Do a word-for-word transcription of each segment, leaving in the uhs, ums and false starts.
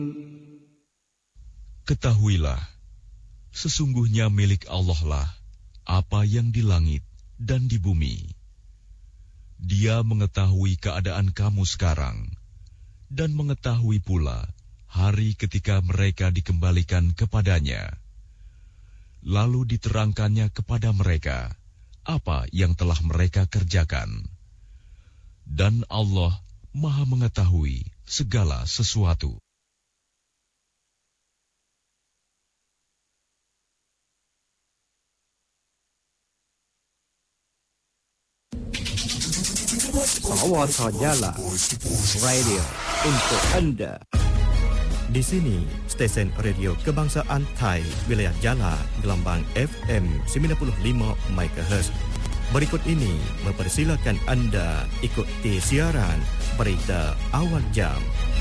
Ketahuilah, sesungguhnya milik Allah lah apa yang di langit dan di bumi. Dia mengetahui keadaan kamu sekarang dan mengetahui pula hari ketika mereka dikembalikan kepadanya. Lalu diterangkannya kepada mereka apa yang telah mereka kerjakan. Dan Allah Maha mengetahui segala sesuatu. Sawata Jala Radio untuk Anda. Di sini, stesen radio kebangsaan Thai, wilayah Jala, gelombang F M sembilan puluh lima megahertz. Berikut ini mempersilakan Anda ikuti siaran berita awal jam.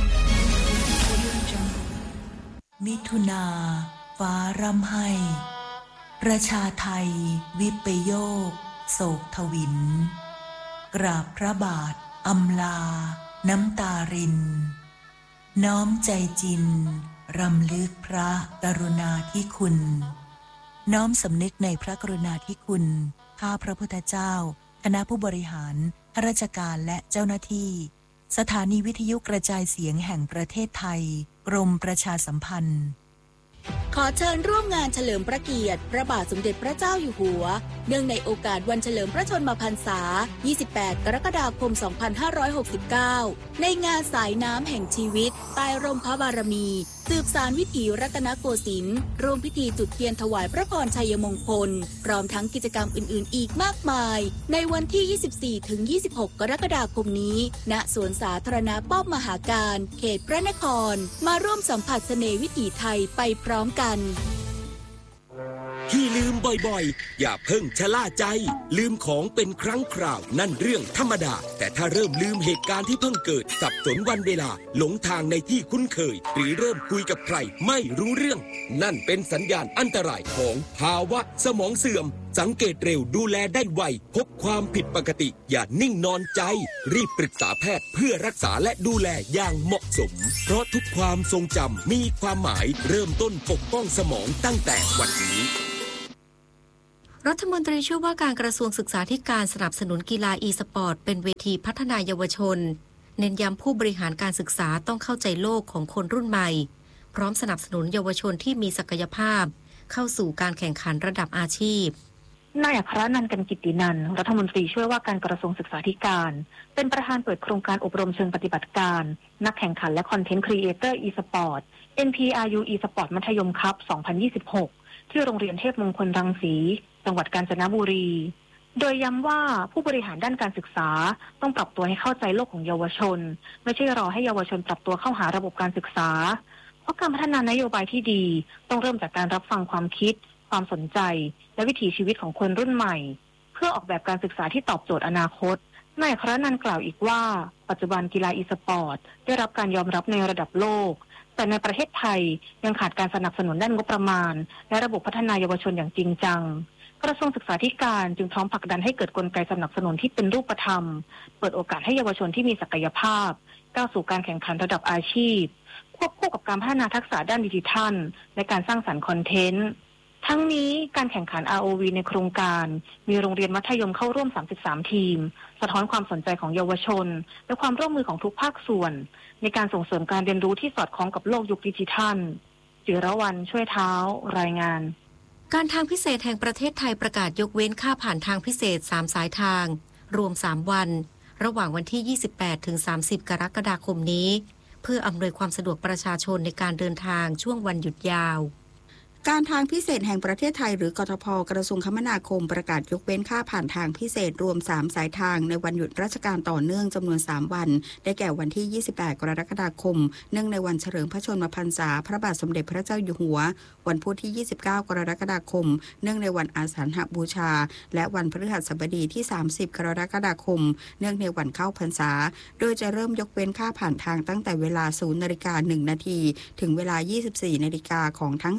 มิถุนาฟ้าร่ำไห้ประชาไทยวิปโยคโศกทวินกราบพระบาทอำลาน้ำตารินน้อมใจจินรำลึกพระกรุณาธิคุณน้อมสำนึกในพระกรุณาธิคุณข้าพระพุทธเจ้าคณะผู้บริหารข้าราชการและเจ้าหน้าที่สถานีวิทยุกระจายเสียงแห่งประเทศไทยกรมประชาสัมพันธ์ขอเชิญร่วมงานเฉลิมพระเกียรติพระบาทสมเด็จพระเจ้าอยู่หัวเนื่องในโอกาสวันเฉลิมพระชนมพรรษายี่สิบแปดกรกฎาคมสองพันห้าร้อยหกสิบเก้าในงานสายน้ำแห่งชีวิตใต้ร่มพระบารมีสืบสานวิถีรัตนโกสินทร์ร่วมพิธีจุดเทียนถวายพระพรชัยมงคลพร้อมทั้งกิจกรรมอื่นๆอีกมากมายในวันที่ ยี่สิบสี่ถึงยี่สิบหก กรกฎาคมนี้ณสวนสาธารณะป้อมมหาการเขตพระนครมาร่วมสัมผัสเสน่ห์วิถีไทยไปพร้อมกันที่ลืมบ่อยๆอย่าเพิ่งชะล่าใจลืมของเป็นครั้งคราวนั่นเรื่องธรรมดาแต่ถ้าเริ่มลืมเหตุการณ์ที่เพิ่งเกิดสับสนวันเวลาหลงทางในที่คุ้นเคยหรือเริ่มคุยกับใครไม่รู้เรื่องนั่นเป็นสัญญาณอันตรายของภาวะสมองเสื่อมสังเกตเร็วดูแลได้ไวพบความผิดปกติอย่านิ่งนอนใจรีบปรึกษาแพทย์เพื่อรักษาและดูแลอย่างเหมาะสมเพราะทุกความทรงจำมีความหมายเริ่มต้นปกป้องสมองตั้งแต่วันนี้รัฐมนตรีช่วยว่าการกระทรวงศึกษาธิการสนับสนุนกีฬา อี สปอร์ต เป็นเวทีพัฒนาเยาวชนเน้นย้ำผู้บริหารการศึกษาต้องเข้าใจโลกของคนรุ่นใหม่พร้อมสนับสนุนเยาวชนที่มีศักยภาพเข้าสู่การแข่งขันระดับอาชีพนายอัครนันท์ กันกิตตินันท์รัฐมนตรีช่วยว่าการกระทรวงศึกษาธิการเป็นประธานเปิดโครงการอบรมเชิงปฏิบัติการนักแข่งขันและคอนเทนต์ครีเอเตอร์ อี สปอร์ต เอ็น พี อาร์ ยู อี สปอร์ต มัธยมคัพ สองพันยี่สิบหก ที่โรงเรียนเทพมงคลรังสีจังหวัดกาญจนบุรีโดยย้ำว่าผู้บริหารด้านการศึกษาต้องปรับตัวให้เข้าใจโลกของเยาวชนไม่ใช่รอให้เยาวชนปรับตัวเข้าหาระบบการศึกษาเพราะการพัฒนานโยบายที่ดีต้องเริ่มจากการรับฟังความคิดความสนใจและวิถีชีวิตของคนรุ่นใหม่เพื่อออกแบบการศึกษาที่ตอบโจทย์อนาคตนายอัครนันท์กล่าวอีกว่าปัจจุบันกีฬาอีสปอร์ตได้รับการยอมรับในระดับโลกแต่ในประเทศไทยยังขาดการสนับสนุนด้านงบประมาณและระบบพัฒนาเยาวชนอย่างจริงจังกระทรวงศึกษาธิการจึงพร้อมผลักดันให้เกิดกลไกสนับสนุนที่เป็นรูปธรรมเปิดโอกาสให้เยาวชนที่มีศักยภาพก้าวสู่การแข่งขันระดับอาชีพควบคู่กับการพัฒนาทักษะด้านดิจิทัลและการสร้างสรรค์คอนเทนต์ทั้งนี้การแข่งขัน อาร์ โอ วี ในโครงการมีโรงเรียนมัธยมเข้าร่วมสามสิบสามทีมสะท้อนความสนใจของเยาวชนและความร่วมมือของทุกภาคส่วนในการส่งเสริมการเรียนรู้ที่สอดคล้องกับโลกยุคดิจิทัลจิรวรรณช่วยเท้ารายงานการทางพิเศษแห่งประเทศไทยประกาศยกเว้นค่าผ่านทางพิเศษสามสายทางรวมสามวันระหว่างวันที่ยี่สิบแปดถึงสามสิบกรกฎาคมนี้เพื่ออำนวยความสะดวกประชาชนในการเดินทางช่วงวันหยุดยาวการทางพิเศษแห่งประเทศไทยหรือกทพ.กระทรวงคมนาคมประกาศยกเว้นค่าผ่านทางพิเศษรวมสามสายทางในวันหยุดราชการต่อเนื่องจำนวนสามวันได้แก่วันที่ยี่สิบแปดกรกฎาคมเนื่องในวันเฉลิมพระชนมพรรษาพระบาทสมเด็จพระเจ้าอยู่หัววันพุธที่ยี่สิบเก้ากรกฎาคมเนื่องในวันอาสาฬหบูชาและวันพฤหัสบดีที่สามสิบกรกฎาคมเนื่องในวันเข้าพรรษาโดยจะเริ่มยกเว้นค่าผ่านทางตั้งแต่เวลา ศูนย์นาฬิกาหนึ่งนาทีถึงเวลา ยี่สิบสี่นาฬิกาของทั้งสามวัน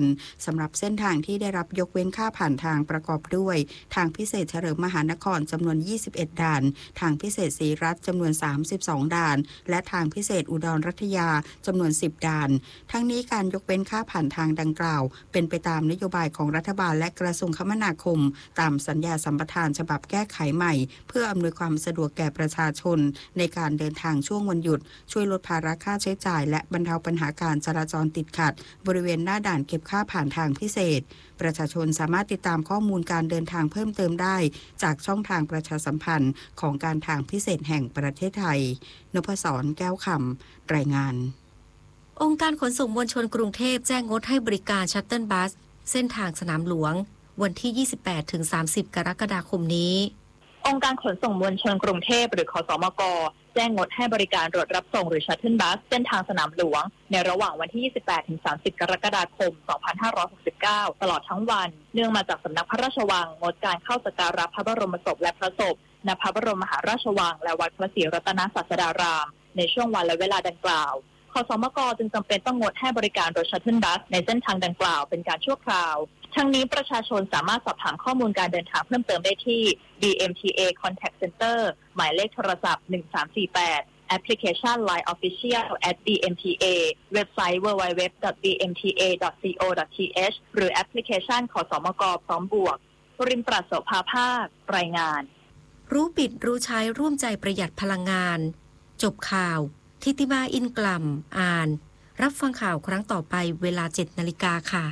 ญสำหรับเส้นทางที่ได้รับยกเว้นค่าผ่านทางประกอบด้วยทางพิเศษเฉลิมมหานครจำนวนยี่สิบเอ็ดด่านทางพิเศษศรีรัตน์จำนวนสามสิบสองด่านและทางพิเศษอุดรรัตยาจำนวนสิบด่านทั้งนี้การยกเว้นค่าผ่านทางดังกล่าวเป็นไปตามนโยบายของรัฐบาลและกระทรวงคมนาคมตามสัญญาสัมปทานฉบับแก้ไขใหม่เพื่ออำนวยความสะดวกแก่ประชาชนในการเดินทางช่วงวันหยุดช่วยลดภาระค่าใช้จ่ายและบรรเทาปัญหาการจราจรติดขัดบริเวณหน้าด่านเก็บค่าผ่านทางพิเศษประชาชนสามารถติดตามข้อมูลการเดินทางเพิ่มเติมได้จากช่องทางประชาสัมพันธ์ของการทางพิเศษแห่งประเทศไทยนพศรแก้วคำรายงานองค์การขนส่งมวลชนกรุงเทพแจ้งงดให้บริการชัตเติลบัสเส้นทางสนามหลวงวันที่ ยี่สิบแปดถึงสามสิบ กรกฎาคมนี้องค์การขนส่งมวลชนกรุงเทพหรือขสมกแจ้งงดให้บริการรถรับส่งหรือชัตเทิลบัสเส้นทางสนามหลวงในระหว่างวันที่ ยี่สิบแปดถึงสามสิบ กรกฎาคม สองพันห้าร้อยหกสิบเก้า ตลอดทั้งวันเนื่องมาจากสำนักพระราชวังงดการเข้าสักการะพระบรมศพและพระศพณพระบรมมหาราชวังและวัดพระศรีรัตนศาสดารามในช่วงวันและเวลาดังกล่าวขสมกจึงจำเป็นต้องงดให้บริการรถชัตเทิลบัสในเส้นทางดังกล่าวเป็นการชั่วคราวทั้งนี้ประชาชนสามารถสอบถามข้อมูลการเดินทางเพิ่มเติมได้ที่ บี เอ็ม ที เอ Contact Center หมายเลขโทรศัพท์หนึ่งสามสี่แปดแอปพลิเคชัน ไลน์ Official แอท บี เอ็ม ที เอ เว็บไซต์ ดับเบิลยู ดับเบิลยู ดับเบิลยู ดอท บี เอ็ม ที เอ ดอท ซี โอ ดอท ที เอช หรือแอปพลิเคชันขสมกพร้อมบวกปริมปราศโสภาภาครายงานรู้ปิดรู้ใช้ร่วมใจประหยัดพลังงานจบข่าวทิติมาอินกลัมอ่านรับฟังข่าวครั้งต่อไปเวลา เจ็ดนาฬิกาค่ะ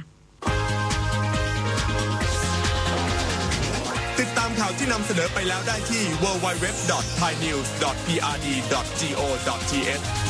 ติดตามข่าวที่นำเสนอไปแล้วได้ที่ ดับเบิลยู ดับเบิลยู ดับเบิลยู ดอท ไทยนิวส์ ดอท พี อาร์ ดี ดอท จี โอ ดอท ที เอช